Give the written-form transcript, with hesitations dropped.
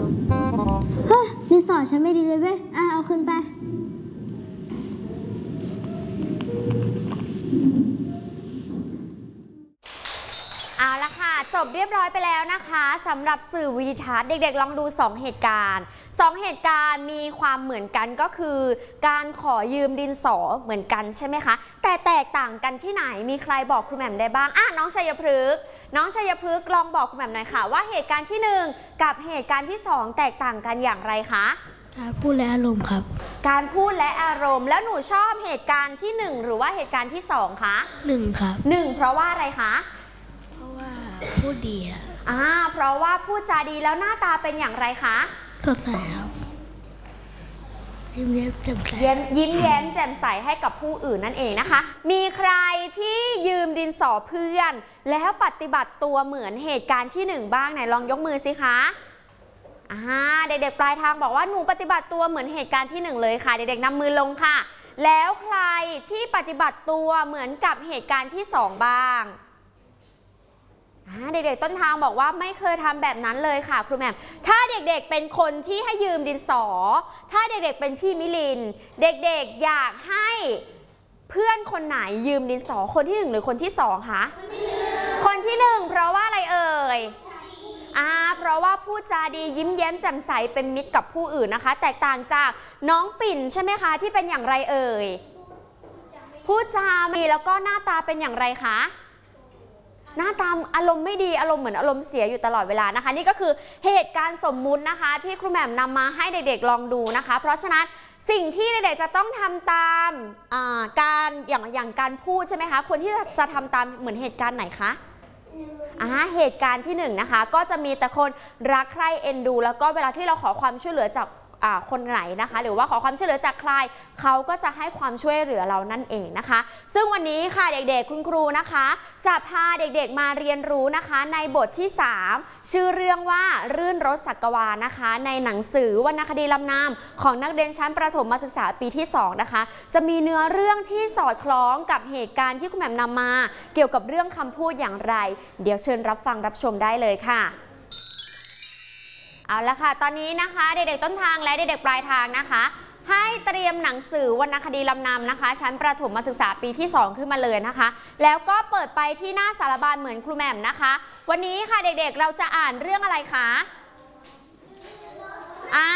เฮ้ยดินสอฉันไม่ดีเลยเว้ยเอาขึ้นไปเอาละค่ะจบเรียบร้อยไปแล้วนะคะสำหรับสื่อวิดิทัศน์เด็กๆลองดู2เหตุการณ์2เหตุการณ์มีความเหมือนกันก็คือการขอยืมดินสอเหมือนกันใช่ไหมคะแต่แตกต่างกันที่ไหนมีใครบอกครูแหม่มได้บ้างน้องชัยพฤกษ์ลองบอกครูแหม่มหน่อยค่ะว่าเหตุการณ์ที่1กับเหตุการณ์ที่2แตกต่างกันอย่างไรคะการพูดและอารมณ์ครับการพูดและอารมณ์แล้วหนูชอบเหตุการณ์ที่1หรือว่าเหตุการณ์ที่2คะ 1ครับ 1เพราะว่าอะไรคะเพราะว่าพูดดีเพราะว่าพูดจาดีแล้วหน้าตาเป็นอย่างไรคะสดใสครับยิ้มแย้มแจ่มใสยิ้มแย้มแจ่มใสให้กับผู้อื่นนั่นเองนะคะมีใครที่ยืมดินสอเพื่อนแล้วปฏิบัติตัวเหมือนเหตุการณ์ที่1บ้างไหนลองยกมือสิคะเด็กๆปลายทางบอกว่าหนูปฏิบัติตัวเหมือนเหตุการณ์ที่1เลยค่ะเด็กๆนำมือลงค่ะแล้วใครที่ปฏิบัติตัวเหมือนกับเหตุการณ์ที่2บ้างเด็กๆต้นทางบอกว่าไม่เคยทำแบบนั้นเลยค่ะครูแหม่มถ้าเด็กๆเป็นคนที่ให้ยืมดินสอถ้าเด็กๆเป็นพี่มิลินเด็กๆอยากให้เพื่อนคนไหนยืมดินสอคนที่1หรือคนที่2คะคนที่1เพราะว่าอะไรเอ่ยเพราะว่าพูดจาดียิ้มแย้มแจ่มใสเป็นมิตรกับผู้อื่นนะคะแตกต่างจากน้องปิ่นใช่ไหมคะที่เป็นอย่างไรเอ่ยพูดจามีแล้วก็หน้าตาเป็นอย่างไรคะหน้าตาอารมณ์ไม่ดีอารมณ์เหมือนอารมณ์เสียอยู่ตลอดเวลานะคะนี่ก็คือเหตุการณ์สมมุตินะคะที่ครูแหม่มนำมาให้เด็กๆลองดูนะคะเพราะฉะนั้นสิ่งที่เด็กๆจะต้องทำตามการอย่างการพูดใช่ไหมคะคนที่จะทำตามเหมือนเหตุการณ์ไหนคะเหตุการณ์ที่1นะคะก็จะมีแต่คนรักใคร่เอ็นดูแล้วก็เวลาที่เราขอความช่วยเหลือจากคนไหนนะคะหรือว่าขอความช่วยเหลือจากใครเขาก็จะให้ความช่วยเหลือเรานั่นเองนะคะซึ่งวันนี้ค่ะเด็กๆคุณครูนะคะจะพาเด็กๆมาเรียนรู้นะคะในบทที่3ชื่อเรื่องว่ารื่นรสสักวานะคะในหนังสือวรรณคดีลำนำของนักเรียนชั้นประถมศึกษาปีที่2นะคะจะมีเนื้อเรื่องที่สอดคล้องกับเหตุการณ์ที่คุณแหม่มนำมาเกี่ยวกับเรื่องคำพูดอย่างไรเดี๋ยวเชิญรับฟังรับชมได้เลยค่ะเอาละค่ะตอนนี้นะคะเด็กๆต้นทางและเด็กๆปลายทางนะคะให้เตรียมหนังสือวรรณคดีลำนำนะคะชั้นประถมศึกษาปีที่2ขึ้นมาเลยนะคะแล้วก็เปิดไปที่หน้าสารบานเหมือนครูแหม่มนะคะวันนี้ค่ะเด็กๆเราจะอ่านเรื่องอะไรคะ